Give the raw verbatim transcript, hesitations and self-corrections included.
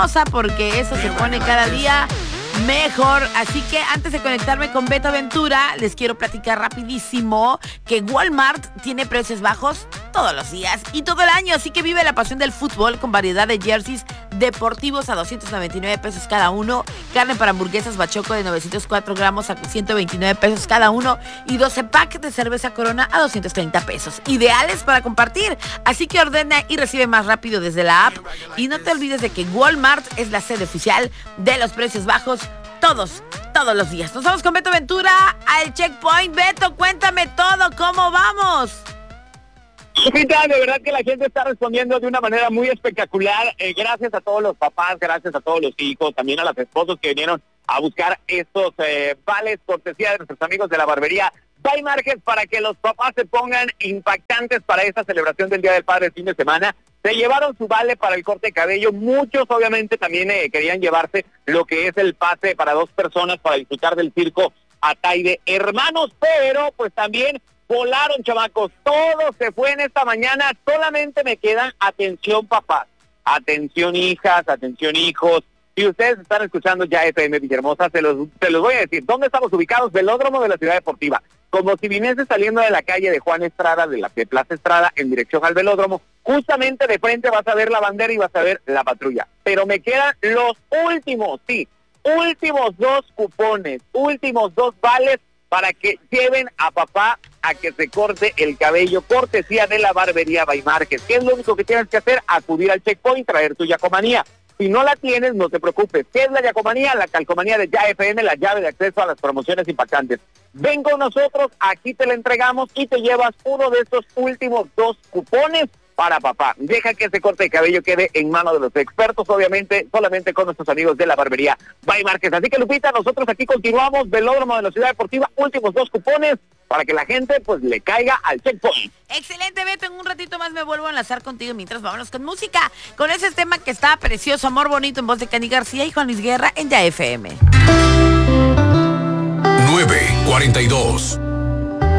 porque eso se pone cada día mejor. Así que antes de conectarme con Beto Ventura, les quiero platicar rapidísimo que Walmart tiene precios bajos todos los días y todo el año. Así que vive la pasión del fútbol con variedad de jerseys deportivos a doscientos noventa y nueve pesos cada uno, carne para hamburguesas Bachoco de novecientos cuatro gramos a ciento veintinueve pesos cada uno y doce packs de cerveza Corona a doscientos treinta pesos. Ideales para compartir. Así que ordena y recibe más rápido desde la app. Y no te olvides de que Walmart es la sede oficial de los precios bajos todos, todos los días. Nos vamos con Beto Ventura al Checkpoint. Beto, cuéntame todo, ¿cómo vamos? Lupita, de verdad que la gente está respondiendo de una manera muy espectacular. Eh, gracias a todos los papás, gracias a todos los hijos, también a los esposos que vinieron a buscar estos eh, vales cortesía de nuestros amigos de la barbería By Márquez para que los papás se pongan impactantes para esta celebración del Día del Padre el fin de semana. Se llevaron su vale para el corte de cabello. Muchos obviamente también eh, querían llevarse lo que es el pase para dos personas para disfrutar del circo Ataide Hermanos, pero pues también volaron, chamacos. Todo se fue en esta mañana. Solamente me quedan atención, papás. Atención, hijas. Atención, hijos. Si ustedes están escuchando ya F M Villahermosa, se los, se los voy a decir. ¿Dónde estamos ubicados? Velódromo de la Ciudad Deportiva. Como si viniese saliendo de la calle de Juan Estrada, de la de Plaza Estrada, en dirección al velódromo. Justamente de frente vas a ver la bandera y vas a ver la patrulla. Pero me quedan los últimos, sí, últimos dos cupones, últimos dos vales para que lleven a papá a que se corte el cabello, cortesía de la barbería By Márquez. ¿Qué es lo único que tienes que hacer? Acudir al Checkpoint, traer tu yacomanía. Si no la tienes, no te preocupes. ¿Qué es la yacomanía? La calcomanía de Ya F M, la llave de acceso a las promociones impactantes. Ven con nosotros, aquí te la entregamos y te llevas uno de estos últimos dos cupones para papá. Deja que ese corte de cabello quede en manos de los expertos, obviamente, solamente con nuestros amigos de la barbería By Márquez. Así que, Lupita, nosotros aquí continuamos, Velódromo de la Ciudad Deportiva, últimos dos cupones para que la gente, pues, le caiga al Checkpoint. Excelente, Beto. En un ratito más me vuelvo a enlazar contigo mientras vámonos con música. Con ese tema que está precioso, Amor Bonito, en voz de Cani García y Juan Luis Guerra en Ya F M. nueve cuarenta y dos